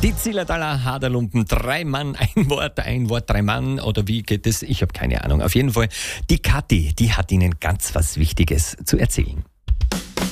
Die Zillertaler Haderlumpen, 3 Mann, ein Wort, 3 Mann, oder wie geht es? Ich habe keine Ahnung. Auf jeden Fall, die Kathi, die hat Ihnen ganz was Wichtiges zu erzählen.